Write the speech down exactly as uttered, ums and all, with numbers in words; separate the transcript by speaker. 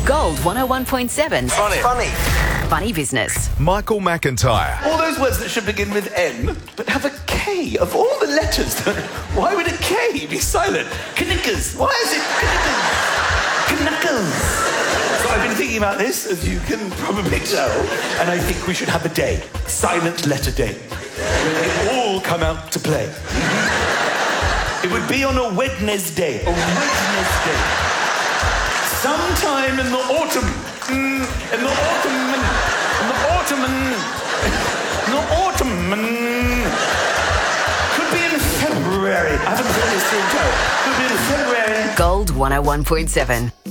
Speaker 1: Gold one oh one point seven.
Speaker 2: Funny. Funny.
Speaker 1: Funny Business.
Speaker 3: Michael McIntyre.
Speaker 2: All those words that should begin with N, but have a K. Of all the letters, why would a K be silent? Knickers. Why is it knickers? Knuckles. So I've been thinking about this, as you can probably tell, and I think we should have a day. Silent letter day. Where they all come out to play. It would be on a Wednesday. A Wednesday. Sometime in the autumn. Mm, in the autumn. In the autumn. In the autumn. Could be in February. I haven't finished the entire. Could be in February.
Speaker 1: Gold one oh one point seven.